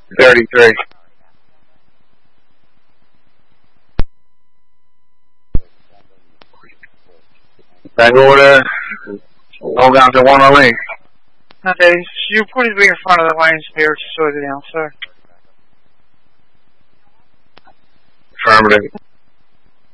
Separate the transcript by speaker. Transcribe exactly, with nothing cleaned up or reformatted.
Speaker 1: thirty-three. Back over there. Go down to one oh eight.
Speaker 2: Okay, you please be in front of the lines here to slow it down, sir.
Speaker 1: Affirmative.